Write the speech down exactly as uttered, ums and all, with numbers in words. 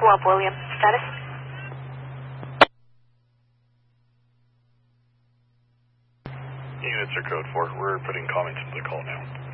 Co-op William. Status? Units are code four. We're putting comments into the call now.